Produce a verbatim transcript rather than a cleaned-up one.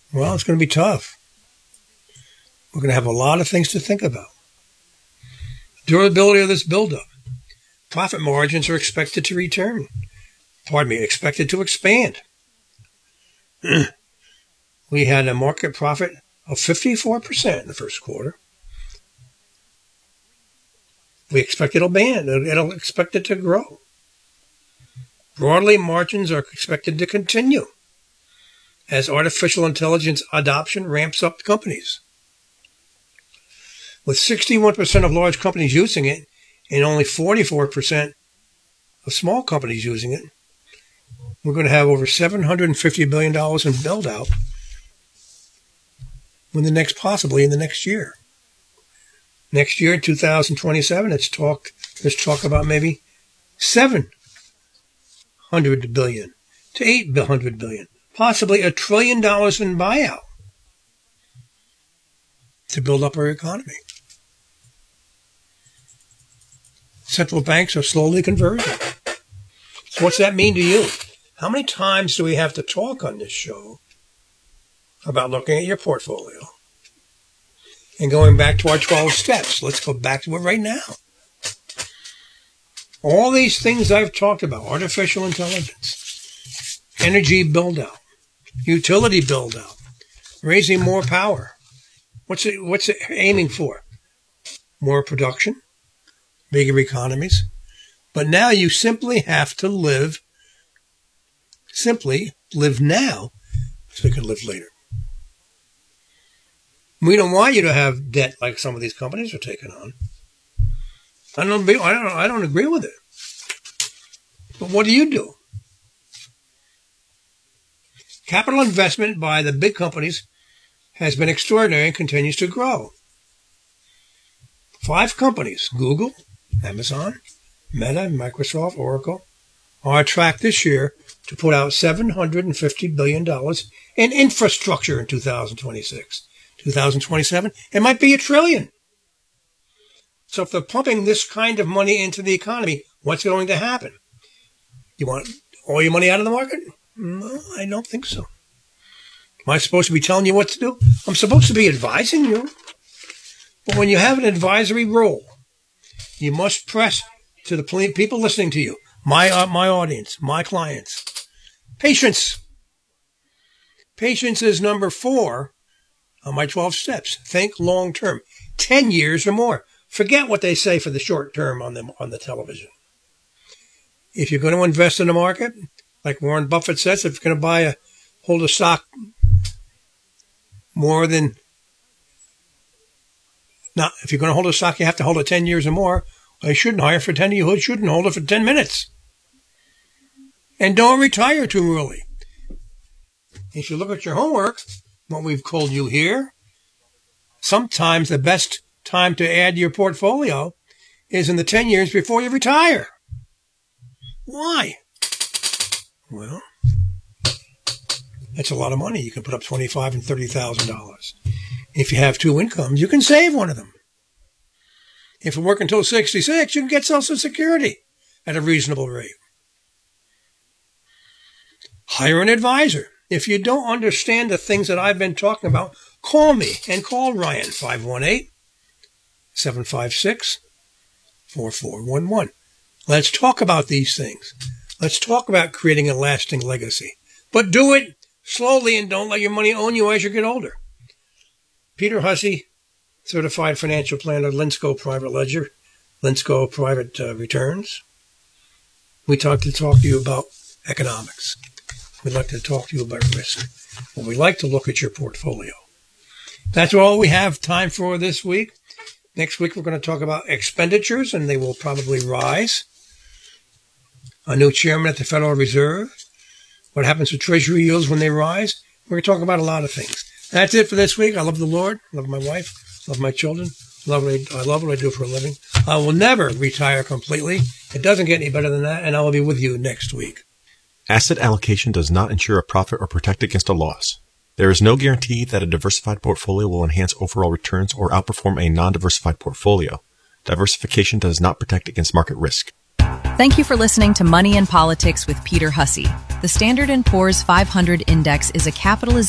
Well, it's going to be tough. We're going to have a lot of things to think about. Durability of this buildup. Profit margins are expected to return. Pardon me, expected to expand. We had a market profit of fifty-four percent in the first quarter. We expect it'll band. It'll expect it to grow. Broadly, margins are expected to continue as artificial intelligence adoption ramps up companies. With sixty-one percent of large companies using it and only forty-four percent of small companies using it, we're going to have over seven hundred fifty billion dollars in build-out in the next, possibly in the next year. Next year, two thousand twenty-seven, it's talk, there's talk about maybe seven hundred billion dollars to eight hundred billion dollars, possibly a trillion dollars in buyout to build up our economy. Central banks are slowly converging. So what's that mean to you? How many times do we have to talk on this show about looking at your portfolio and going back to our twelve steps? Let's go back to it right now. All these things I've talked about, artificial intelligence, energy build-out, utility build-out, raising more power. What's it, what's it aiming for? More production, bigger economies. But now you simply have to live, simply live now so you can live later. We don't want you to have debt like some of these companies are taking on. I don't, I don't, I don't agree with it. But what do you do? Capital investment by the big companies has been extraordinary and continues to grow. Five companies, Google, Amazon, Meta, Microsoft, Oracle, are on track this year to put out seven hundred fifty billion dollars in infrastructure in two thousand twenty-six. two thousand twenty-seven, it might be a trillion. So if they're pumping this kind of money into the economy, what's going to happen? You want all your money out of the market? No, I don't think so. Am I supposed to be telling you what to do? I'm supposed to be advising you. But when you have an advisory role, you must press to the people listening to you, my uh, my audience, my clients. Patience. Patience is number four on my twelve steps. Think long term. ten years or more. Forget what they say for the short term on the, on the television. If you're going to invest in the market, like Warren Buffett says, if you're going to buy a, hold a stock more than, not, if you're going to hold a stock, you have to hold it ten years or more. Well, you shouldn't hire for ten, you shouldn't hold it for ten minutes. And don't retire too early. If you look at your homework, what we've told you here, sometimes the best time to add to your portfolio is in the ten years before you retire. Why? Well, that's a lot of money. You can put up twenty-five thousand dollars and thirty thousand dollars. If you have two incomes, you can save one of them. If you work until sixty-six, you can get Social Security at a reasonable rate. Hire an advisor. If you don't understand the things that I've been talking about, call me and call Ryan, five one eight, seven five six, four four one one. Let's talk about these things. Let's talk about creating a lasting legacy. But do it slowly and don't let your money own you as you get older. Peter Hussey, Certified Financial Planner, Linsco Private Ledger, Linsco Private uh, Returns. We talk to talk to you about economics. We'd like to talk to you about risk. Well, we like to look at your portfolio. That's all we have time for this week. Next week, we're going to talk about expenditures, and they will probably rise. A new chairman at the Federal Reserve. What happens to Treasury yields when they rise? We're going to talk about a lot of things. That's it for this week. I love the Lord. I love my wife. I love my children. I love, what I, I love what I do for a living. I will never retire completely. It doesn't get any better than that, and I will be with you next week. Asset allocation does not ensure a profit or protect against a loss. There is no guarantee that a diversified portfolio will enhance overall returns or outperform a non-diversified portfolio. Diversification does not protect against market risk. Thank you for listening to Money and Politics with Peter Hussey. The Standard and Poor's five hundred Index is a capitalization